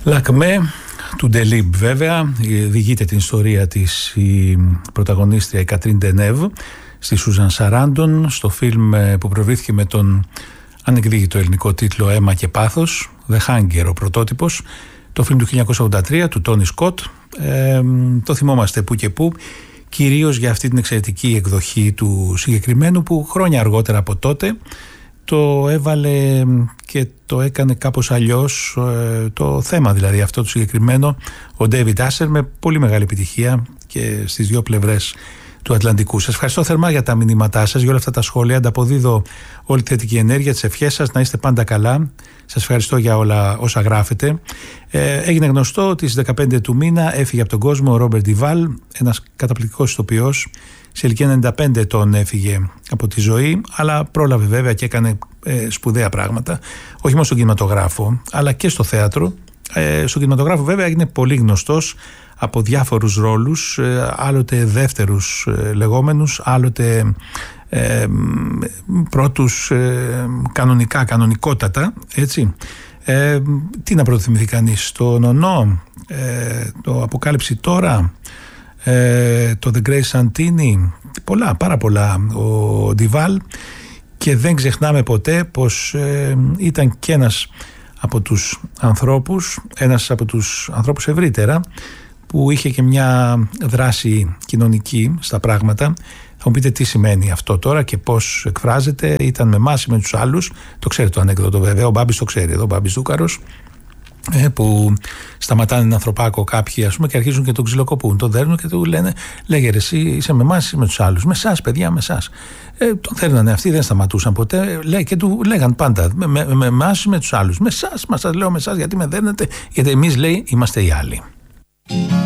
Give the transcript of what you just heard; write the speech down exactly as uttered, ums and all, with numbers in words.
Λακμέ του Ντελίμπ, βέβαια. Διηγείται την ιστορία της η πρωταγωνίστρια η Κατρίν Ντενέβ στη Σούζαν Σαράντον, στο φιλμ που προβλήθηκε με τον ανεκδίκητο ελληνικό τίτλο «Αίμα και πάθος», The Hunger, ο πρωτότυπος, το φιλμ του χίλια εννιακόσια ογδόντα τρία του Τόνι Σκοτ. Ε, το θυμόμαστε που και που, κυρίως για αυτή την εξαιρετική εκδοχή του συγκεκριμένου, που χρόνια αργότερα από τότε το έβαλε και το έκανε κάπως αλλιώς, ε, το θέμα δηλαδή αυτό το συγκεκριμένο, ο Ντέιβιντ Άσερ, με πολύ μεγάλη επιτυχία και στις δύο πλευρές του Ατλαντικού. Σας ευχαριστώ θερμά για τα μηνύματά σας, για όλα αυτά τα σχόλια. Ανταποδίδω όλη τη θετική ενέργεια, τις ευχές σας, να είστε πάντα καλά. Σας ευχαριστώ για όλα όσα γράφετε. Ε, έγινε γνωστό ότι στις δεκαπέντε του μήνα έφυγε από τον κόσμο ο Ρόμπερτ Ντιβάλ, ένας καταπληκτικός ηθοποιός. Σε ηλικία ενενήντα πέντε ετών έφυγε από τη ζωή, αλλά πρόλαβε βέβαια και έκανε ε, σπουδαία πράγματα, όχι μόνο στον κινηματογράφο, αλλά και στο θέατρο. Ε, στον κινηματογράφο βέβαια έγινε πολύ γνωστός από διάφορους ρόλους, ε, άλλοτε δεύτερους ε, λεγόμενους, άλλοτε ε, πρώτους ε, κανονικά, κανονικότατα, έτσι. Ε, τι να πρωτοθυμηθεί κανείς, το Νονό, ε, το Αποκάλυψη τώρα, ε, το The Grace Santini, πολλά, πάρα πολλά ο Ντιβάλ, και δεν ξεχνάμε ποτέ πως ε, ήταν και ένας από τους ανθρώπους, ένας από τους ανθρώπους ευρύτερα, που είχε και μια δράση κοινωνική στα πράγματα. Θα μου πείτε τι σημαίνει αυτό τώρα και πώς εκφράζεται. Ήταν με εμάς ή με τους άλλους. Το ξέρετε το ανέκδοτο βέβαια, ο Μπάμπης το ξέρει εδώ, ο Μπάμπης Δούκαρος, ε, που σταματάνε έναν ανθρωπάκο κάποιοι, ας πούμε, και αρχίζουν και τον ξυλοκοπούν. Τον δέρνουν και του λένε: λέγε ρε, εσύ είσαι με εμάς ή με τους άλλους? Με εσάς, παιδιά, με εσάς. Ε, τον δέρνανε αυτοί, δεν σταματούσαν ποτέ. Λέ, και του λέγαν πάντα: με εμάς ή με τους άλλους? Με εσάς, μα σας λέω με εσάς, γιατί με δέρνετε? Γιατί εμείς, λέει, είμαστε οι άλλοι.